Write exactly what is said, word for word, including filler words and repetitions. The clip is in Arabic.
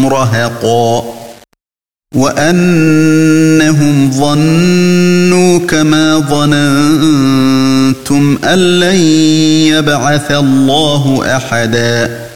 رهقا وأنهم ظنوا كما ظننتم أن لن يبعث الله أحدا